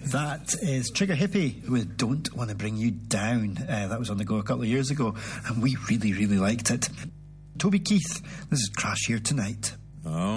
That is Trigger Hippie with Don't Want to Bring You Down. That was on the go a couple of years ago, and we really, really liked it. Toby Keith, this is Crash Here Tonight. Oh.